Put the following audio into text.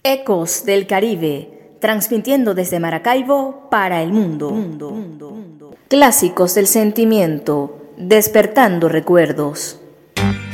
Ecos del Caribe, transmitiendo desde Maracaibo para el mundo. Clásicos del sentimiento, despertando recuerdos.